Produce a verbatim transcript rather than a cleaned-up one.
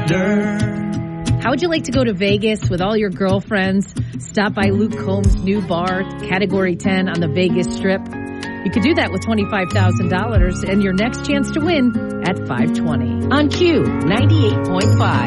wonder. How would you like to go to Vegas with all your girlfriends? Stop by Luke Combs' new bar, Category ten on the Vegas Strip. You could do that with twenty-five thousand dollars and your next chance to win at five twenty on Q ninety-eight point five.